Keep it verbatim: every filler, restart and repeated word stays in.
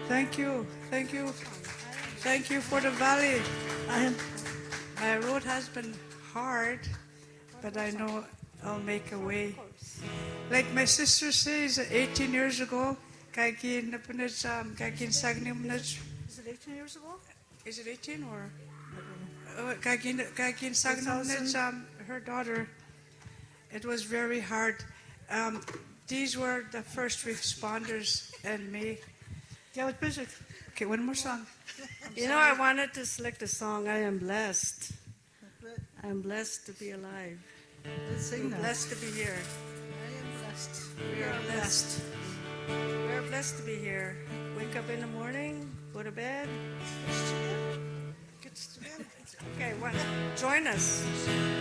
Thank you. Thank you. Thank you for the valley. I am, my road has been hard, but I know I'll make a way. Like my sister says, eighteen years ago, kagin na punacham, kagin sagnim punach. Is it eighteen years ago? Is it eighteen or? Uh, Kagin kagin sagnim punacham, her daughter. It was very hard. Um, these were the first responders and me. Yeah, with Bishop. Okay, one more song. You know, I wanted to select a song. I am blessed. I am blessed to be alive. Let's sing that. Blessed to be here. I am blessed. We are blessed. We are blessed to be here. Wake up in the morning, go to bed. Get to bed. Okay, what? Join us.